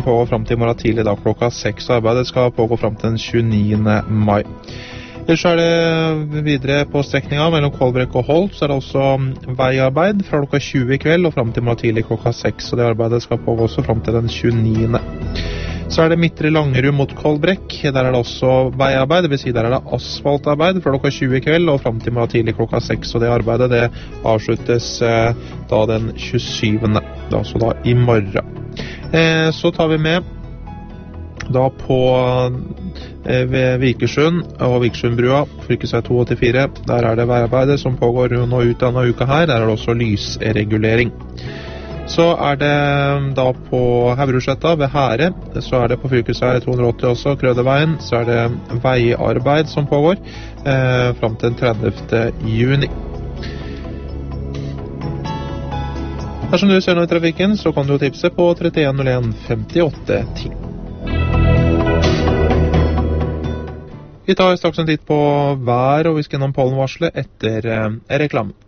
pågår frem til i morgen tidlig da klokka 6. Arbeidet skal pågå frem til den 29. mai. Ellers er det videre på strekningen mellom Kolbrekk og Holt, så er det også veiarbeid fra klokka 20 i kveld og frem til morgen tidlig klokka 6, og det arbeidet skal pågå også frem til den 29. Så er det Midtre Langerud mot Kolbrekk, der er det også veiarbeid, det vil si der er det asfaltarbeid fra klokka 20 i kveld og frem til morgen tidlig klokka 6, og det arbeidet det avsluttes da den 27. Altså da i morgen. Så tar vi med da på ved Vikersund og Vikersundbrua, fylkesvei 284, der er det veiarbeidet som pågår nå ut denne uka her, der er det også lysregulering. Så er det da på Haurusletta ved Hære, så er det på fylkesvei 280 også, Krødeveien, så er det veiarbeid som pågår frem til den 30. juni. Dersom du ser noe i trafikken, så kan du tipse på 3101 58 10. Vi tar straks en titt på vær, og vi skal gjennom pollenvarslet etter reklamen.